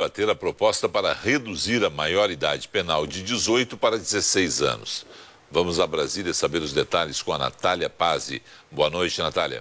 debater a proposta para reduzir a maioridade penal de 18 para 16 anos. Vamos a Brasília saber os detalhes com a Natália Pazzi. Boa noite, Natália.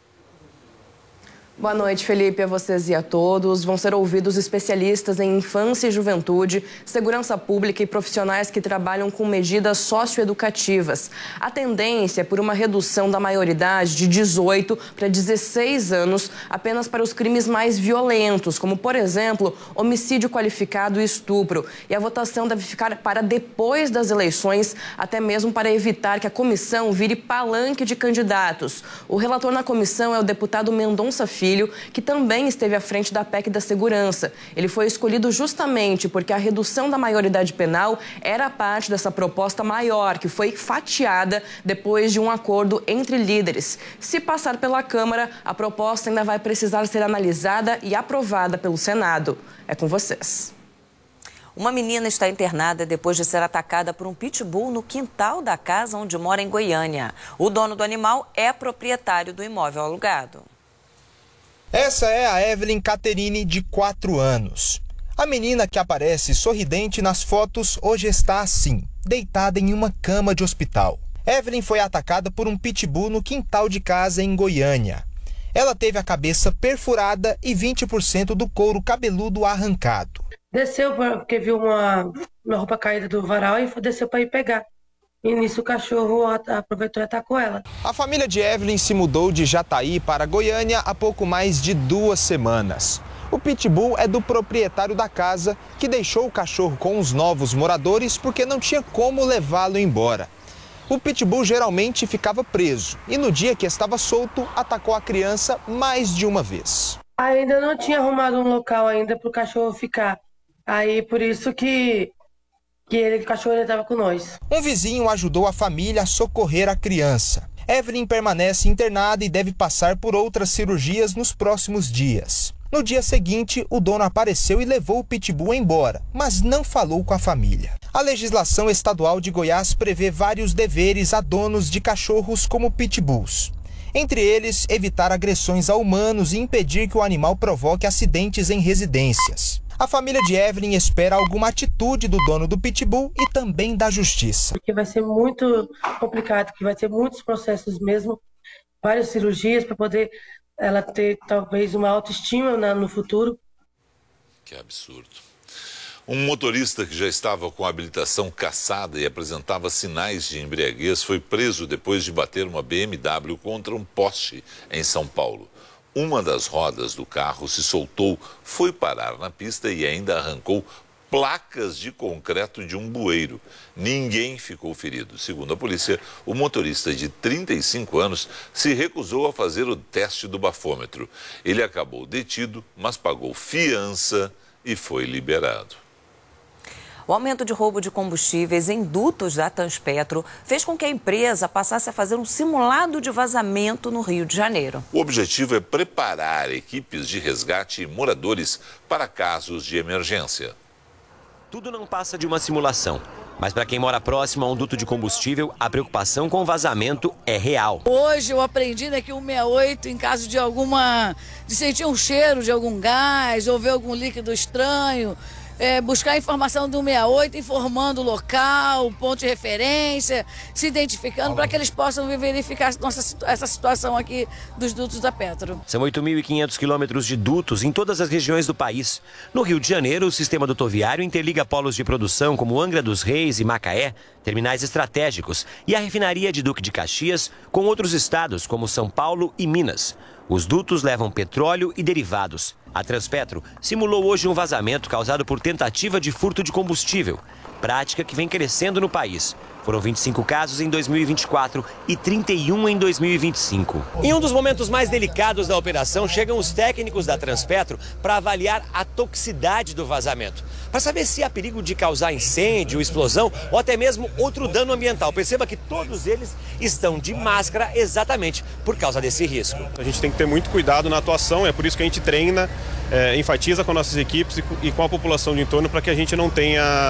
Boa noite, Felipe, a vocês e a todos. Vão ser ouvidos especialistas em infância e juventude, segurança pública e profissionais que trabalham com medidas socioeducativas. A tendência é por uma redução da maioridade de 18 para 16 anos apenas para os crimes mais violentos, como, por exemplo, homicídio qualificado e estupro. E a votação deve ficar para depois das eleições, até mesmo para evitar que a comissão vire palanque de candidatos. O relator na comissão é o deputado Mendonça Filho, que também esteve à frente da PEC da Segurança. Ele foi escolhido justamente porque a redução da maioridade penal era parte dessa proposta maior, que foi fatiada depois de um acordo entre líderes. Se passar pela Câmara, a proposta ainda vai precisar ser analisada e aprovada pelo Senado. É com vocês. Uma menina está internada depois de ser atacada por um pitbull no quintal da casa onde mora em Goiânia. O dono do animal é proprietário do imóvel alugado. Essa é a Evelyn Caterine, de 4 anos. A menina que aparece sorridente nas fotos hoje está assim, deitada em uma cama de hospital. Evelyn foi atacada por um pitbull no quintal de casa em Goiânia. Ela teve a cabeça perfurada e 20% do couro cabeludo arrancado. Desceu porque viu uma roupa caída do varal e desceu para ir pegar. E nisso o cachorro aproveitou e atacou ela. A família de Evelyn se mudou de Jataí para Goiânia há pouco mais de 2 semanas. O pitbull é do proprietário da casa, que deixou o cachorro com os novos moradores porque não tinha como levá-lo embora. O pitbull geralmente ficava preso e no dia que estava solto, atacou a criança mais de uma vez. Ainda não tinha arrumado um local ainda para o cachorro ficar. Aí por isso que o cachorro estava com nós. Um vizinho ajudou a família a socorrer a criança. Evelyn permanece internada e deve passar por outras cirurgias nos próximos dias. No dia seguinte, o dono apareceu e levou o pitbull embora, mas não falou com a família. A legislação estadual de Goiás prevê vários deveres a donos de cachorros como pitbulls. Entre eles, evitar agressões a humanos e impedir que o animal provoque acidentes em residências. A família de Evelyn espera alguma atitude do dono do pitbull e também da justiça. Porque vai ser muito complicado, que vai ter muitos processos mesmo, várias cirurgias para poder ela ter talvez uma autoestima no futuro. Que absurdo. Um motorista que já estava com a habilitação cassada e apresentava sinais de embriaguez foi preso depois de bater uma BMW contra um poste em São Paulo. Uma das rodas do carro se soltou, foi parar na pista e ainda arrancou placas de concreto de um bueiro. Ninguém ficou ferido. Segundo a polícia, o motorista de 35 anos se recusou a fazer o teste do bafômetro. Ele acabou detido, mas pagou fiança e foi liberado. O aumento de roubo de combustíveis em dutos da Transpetro fez com que a empresa passasse a fazer um simulado de vazamento no Rio de Janeiro. O objetivo é preparar equipes de resgate e moradores para casos de emergência. Tudo não passa de uma simulação, mas para quem mora próximo a um duto de combustível, a preocupação com o vazamento é real. Hoje eu aprendi que o 168, em caso de sentir um cheiro de algum gás ou ver algum líquido estranho, buscar a informação do 168, informando o local, o ponto de referência, se identificando para que eles possam verificar essa situação aqui dos dutos da Petro. São 8.500 quilômetros de dutos em todas as regiões do país. No Rio de Janeiro, o sistema dutoviário interliga polos de produção como Angra dos Reis e Macaé, terminais estratégicos, e a refinaria de Duque de Caxias com outros estados como São Paulo e Minas. Os dutos levam petróleo e derivados. A Transpetro simulou hoje um vazamento causado por tentativa de furto de combustível, prática que vem crescendo no país. Foram 25 casos em 2024 e 31 em 2025. Em um dos momentos mais delicados da operação, chegam os técnicos da Transpetro para avaliar a toxicidade do vazamento, para saber se há perigo de causar incêndio, explosão ou até mesmo outro dano ambiental. Perceba que todos eles estão de máscara exatamente por causa desse risco. A gente tem que ter muito cuidado na atuação, é por isso que a gente treina, enfatiza com nossas equipes e com a população de entorno para que a gente não tenha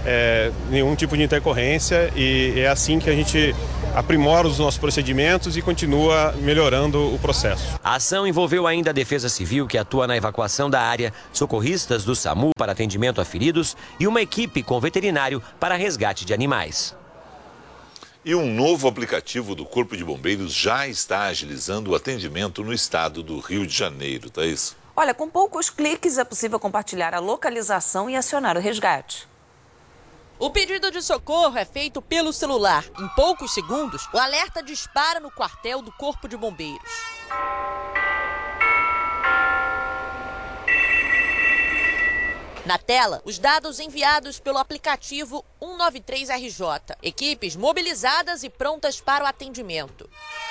nenhum tipo de intercorrência, e é assim que a gente aprimora os nossos procedimentos e continua melhorando o processo. A ação envolveu ainda a Defesa Civil, que atua na evacuação da área, socorristas do SAMU para atendimento a feridos e uma equipe com veterinário para resgate de animais. E um novo aplicativo do Corpo de Bombeiros já está agilizando o atendimento no estado do Rio de Janeiro, Thaís. Olha, com poucos cliques é possível compartilhar a localização e acionar o resgate. O pedido de socorro é feito pelo celular. Em poucos segundos, o alerta dispara no quartel do Corpo de Bombeiros. Na tela, os dados enviados pelo aplicativo 193RJ. Equipes mobilizadas e prontas para o atendimento.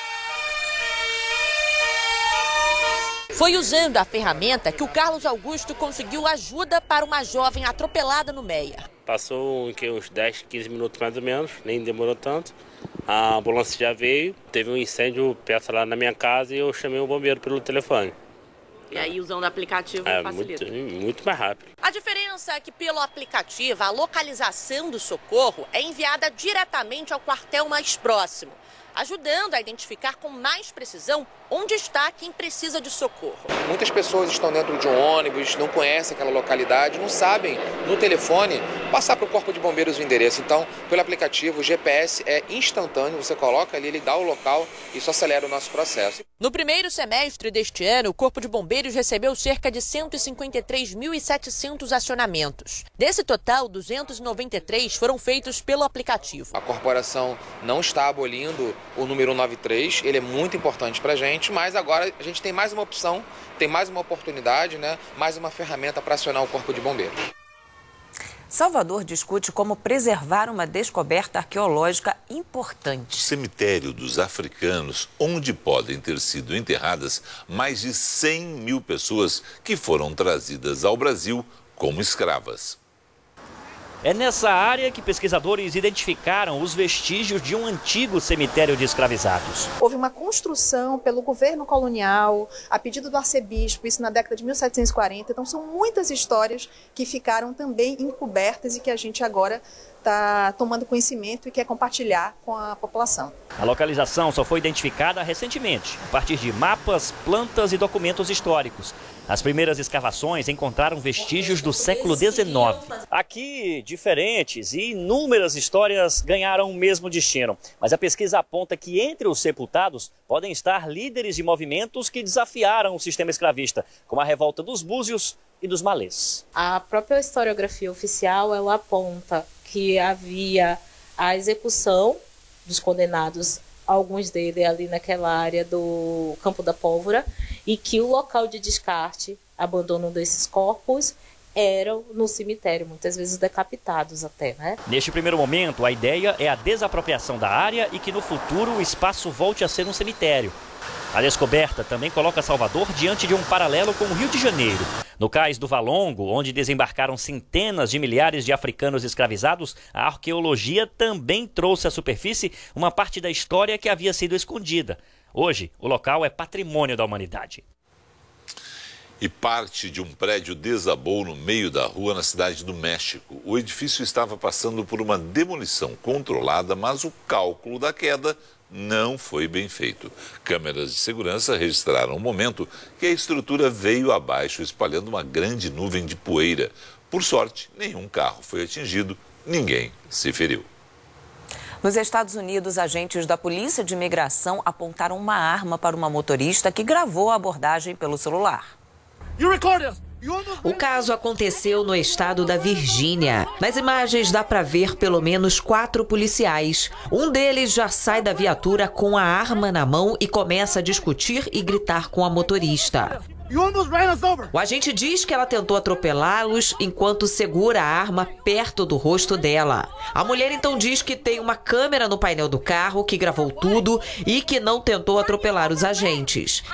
Foi usando a ferramenta que o Carlos Augusto conseguiu ajuda para uma jovem atropelada no Meia. Passou uns 10, 15 minutos mais ou menos, nem demorou tanto. A ambulância já veio, teve um incêndio perto lá na minha casa e eu chamei o bombeiro pelo telefone. E aí, usando o aplicativo, facilita. Muito mais rápido. A diferença é que, pelo aplicativo, a localização do socorro é enviada diretamente ao quartel mais próximo, ajudando a identificar com mais precisão onde está quem precisa de socorro. Muitas pessoas estão dentro de um ônibus, não conhecem aquela localidade, não sabem, no telefone, passar para o Corpo de Bombeiros o endereço. Então, pelo aplicativo, o GPS é instantâneo, você coloca ali, ele dá o local e isso acelera o nosso processo. No primeiro semestre deste ano, o Corpo de Bombeiros recebeu cerca de 153.700 acionamentos. Desse total, 293 foram feitos pelo aplicativo. A corporação não está abolindo o número 193, ele é muito importante para a gente, mas agora a gente tem mais uma opção, tem mais uma oportunidade, né? Mais uma ferramenta para acionar o Corpo de Bombeiros. Salvador discute como preservar uma descoberta arqueológica importante. O cemitério dos africanos, onde podem ter sido enterradas mais de 100 mil pessoas que foram trazidas ao Brasil como escravas. É nessa área que pesquisadores identificaram os vestígios de um antigo cemitério de escravizados. Houve uma construção pelo governo colonial, a pedido do arcebispo, isso na década de 1740. Então são muitas histórias que ficaram também encobertas e que a gente agora está tomando conhecimento e quer compartilhar com a população. A localização só foi identificada recentemente, a partir de mapas, plantas e documentos históricos. As primeiras escavações encontraram vestígios do século XIX. Aqui, diferentes e inúmeras histórias ganharam o mesmo destino. Mas a pesquisa aponta que entre os sepultados podem estar líderes de movimentos que desafiaram o sistema escravista, como a revolta dos búzios e dos malês. A própria historiografia oficial, ela aponta que havia a execução dos condenados, alguns deles ali naquela área do Campo da Pólvora, e que o local de descarte, abandono desses corpos, eram no cemitério, muitas vezes decapitados até, né? Neste primeiro momento, a ideia é a desapropriação da área e que no futuro o espaço volte a ser um cemitério. A descoberta também coloca Salvador diante de um paralelo com o Rio de Janeiro. No cais do Valongo, onde desembarcaram centenas de milhares de africanos escravizados, a arqueologia também trouxe à superfície uma parte da história que havia sido escondida. Hoje, o local é patrimônio da humanidade. E parte de um prédio desabou no meio da rua na cidade do México. O edifício estava passando por uma demolição controlada, mas o cálculo da queda não foi bem feito. Câmeras de segurança registraram o momento que a estrutura veio abaixo, espalhando uma grande nuvem de poeira. Por sorte, nenhum carro foi atingido, ninguém se feriu. Nos Estados Unidos, agentes da Polícia de Imigração apontaram uma arma para uma motorista que gravou a abordagem pelo celular. O caso aconteceu no estado da Virgínia. Nas imagens dá para ver pelo menos 4 policiais. Um deles já sai da viatura com a arma na mão e começa a discutir e gritar com a motorista. O agente diz que ela tentou atropelá-los enquanto segura a arma perto do rosto dela. A mulher então diz que tem uma câmera no painel do carro que gravou tudo e que não tentou atropelar os agentes.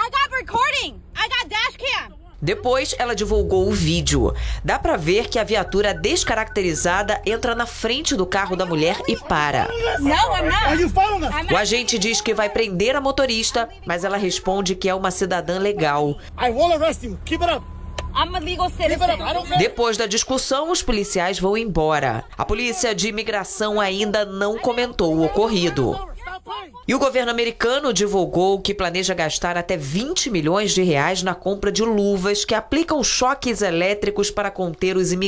Depois, ela divulgou o vídeo. Dá pra ver que a viatura descaracterizada entra na frente do carro da mulher e para. O agente diz que vai prender a motorista, mas ela responde que é uma cidadã legal. Depois da discussão, os policiais vão embora. A polícia de imigração ainda não comentou o ocorrido. E o governo americano divulgou que planeja gastar até 20 milhões de reais na compra de luvas que aplicam choques elétricos para conter os imigrantes.